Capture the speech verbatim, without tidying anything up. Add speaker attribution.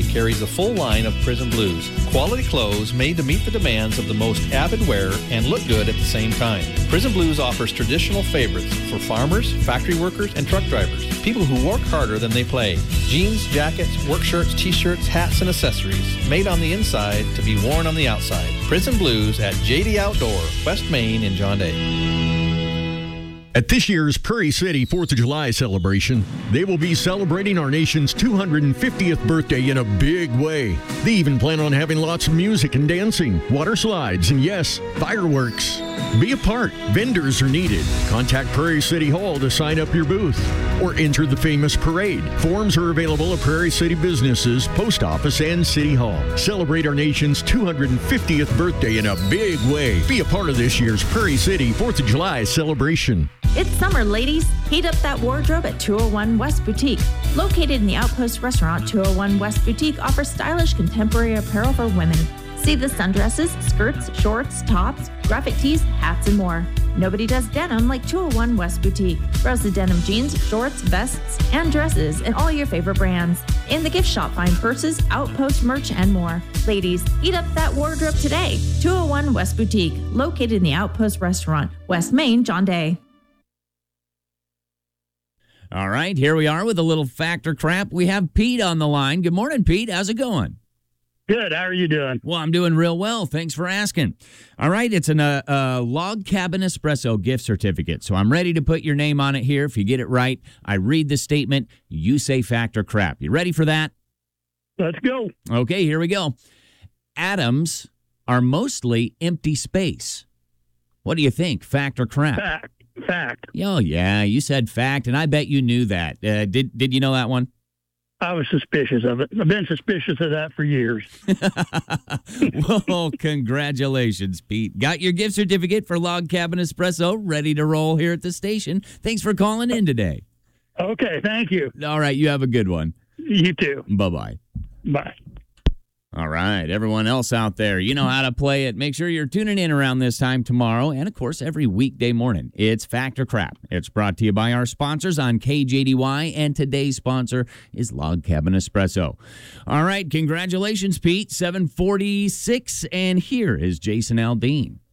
Speaker 1: carries a full line of Prison Blues. Quality clothes made to meet the demands of the most avid wearer and look good at the same time. Prison Blues offers traditional favorites for farmers, factory workers, and truck drivers. People who work harder than they play. Jeans, jackets, work shirts, t-shirts, hats, and accessories. Made on the inside to be worn on the outside. Prison Blues at J D Outdoor, West Main in John Day.
Speaker 2: At this year's Prairie City fourth of July celebration, they will be celebrating our nation's two hundred fiftieth birthday in a big way. They even plan on having lots of music and dancing, water slides, and yes, fireworks. Be a part. Vendors are needed. Contact Prairie City Hall to sign up your booth or enter the famous parade. Forms are available at Prairie City businesses, post office, and City Hall. Celebrate our nation's two hundred fiftieth birthday in a big way. Be a part of this year's Prairie City fourth of July celebration.
Speaker 3: It's summer, ladies. Heat up that wardrobe at two oh one West Boutique. Located in the Outpost Restaurant, two oh one West Boutique offers stylish contemporary apparel for women. See the sundresses, skirts, shorts, tops, graphic tees, hats, and more. Nobody does denim like two oh one West Boutique. Browse the denim jeans, shorts, vests, and dresses in all your favorite brands. In the gift shop, find purses, Outpost merch, and more. Ladies, eat up that wardrobe today. two oh one West Boutique, located in the Outpost Restaurant, West Main, John Day.
Speaker 4: All right, here we are with a little fact or crap. We have Pete on the line. Good morning, Pete. How's it going?
Speaker 5: Good. How are you doing?
Speaker 4: Well, I'm doing real well. Thanks for asking. All right, it's a uh, uh, Log Cabin Espresso gift certificate. So I'm ready to put your name on it here. If you get it right, I read the statement. You say fact or crap. You ready for that?
Speaker 5: Let's go.
Speaker 4: Okay, here we go. Atoms are mostly empty space. What do you think? Fact or crap?
Speaker 5: Fact. Fact.
Speaker 4: Oh, yeah, you said fact, and I bet you knew that. Uh, did did you know that one?
Speaker 5: I was suspicious of it. I've been suspicious of that for years.
Speaker 4: Well, congratulations, Pete. Got your gift certificate for Log Cabin Espresso ready to roll here at the station. Thanks for calling in today.
Speaker 5: Okay, thank you.
Speaker 4: All right, you have a good one.
Speaker 5: You too.
Speaker 4: Bye-bye.
Speaker 5: Bye.
Speaker 4: All right, everyone else out there, you know how to play it. Make sure you're tuning in around this time tomorrow and, of course, every weekday morning. It's Fact or Crap. It's brought to you by our sponsors on K J D Y, and today's sponsor is Log Cabin Espresso. All right, congratulations, Pete. seven forty-six, and here is Jason Aldean.